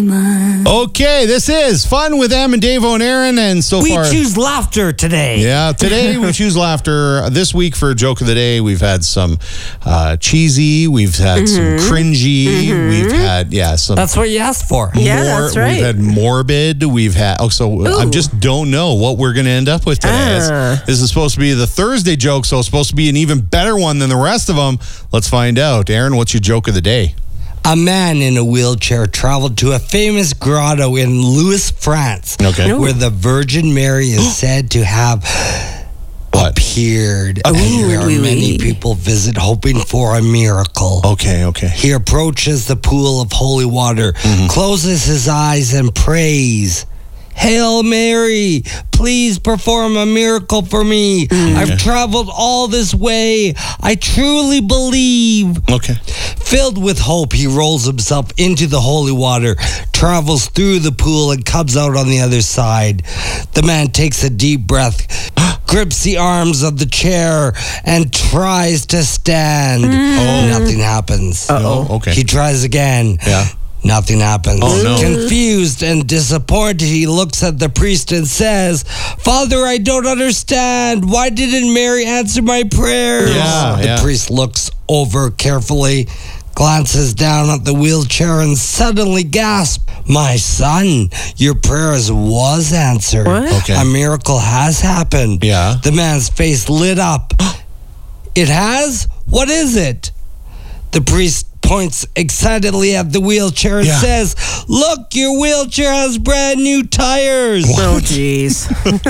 Okay, this is Fun with Em and Dave and Aaron, and so far... We choose laughter today. Yeah, today we choose laughter. This week for Joke of the Day, we've had some cheesy, we've had some cringy, we've had, some... That's what you asked for. Yeah, that's right. We've had morbid, we've had... I just don't know what we're going to end up with today. This is supposed to be the Thursday joke, so it's supposed to be an even better one than the rest of them. Let's find out. Aaron, what's your Joke of the Day? A man in a wheelchair traveled to a famous grotto in Louis, France, where the Virgin Mary is said to have appeared, and where many people visit hoping for a miracle. Okay. He approaches the pool of holy water, closes his eyes, and prays, "Hail Mary, please perform a miracle for me. I've traveled all this way. I truly believe." Okay. Filled with hope, he rolls himself into the holy water, travels through the pool, and comes out on the other side. The man takes a deep breath, grips the arms of the chair, and tries to stand. Nothing happens. Okay. He tries again. Yeah. Nothing happens. Oh, no. Confused and disappointed, he looks at the priest and says, "Father, I don't understand. Why didn't Mary answer my prayers?" The priest looks over carefully, glances down at the wheelchair, and suddenly gasps, "My son, your prayers was answered. Okay. A miracle has happened." Yeah. The man's face lit up. "It has? What is it?" The priest points excitedly at the wheelchair and says, "Look, your wheelchair has brand new tires." Oh, jeez.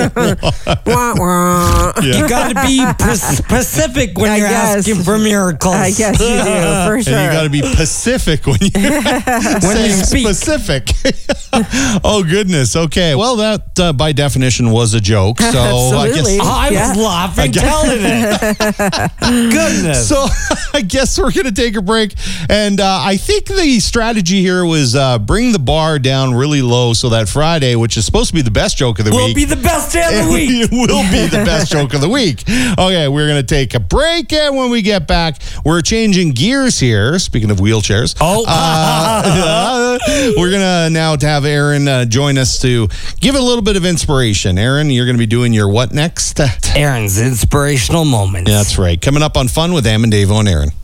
You got to be specific when you're asking for miracles. I guess you do, for sure. And you got to be Pacific when you're saying speak. specific. Oh, goodness. Okay. Well, that by definition was a joke. So Absolutely. I guess... I was laughing telling it. Goodness. So I guess we're going to take a break. And I think the strategy here was bring the bar down really low so that Friday, which is supposed to be the best joke of the week. Will be the best day of the week. It will be the best joke of the week. Okay, we're going to take a break. And when we get back, we're changing gears here. Speaking of wheelchairs. We're going to now have Aaron join us to give a little bit of inspiration. Aaron, you're going to be doing your what next? Aaron's inspirational moments. That's right. Coming up on Fun with Em and Dave and Aaron.